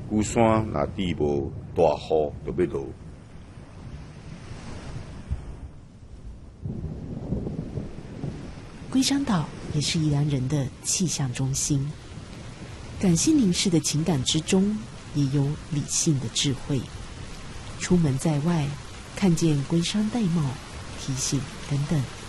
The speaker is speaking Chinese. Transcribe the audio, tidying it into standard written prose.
龟山若地无大雨，就要落。 龟山岛也是宜兰人的气象中心，感性凝视的情感之中，也有理性的智慧。出门在外，看见龟山玳瑁，提醒等等。